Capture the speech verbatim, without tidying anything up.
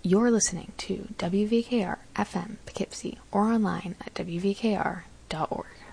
You're listening to W V K R F M Poughkeepsie or online at W V K R dot org.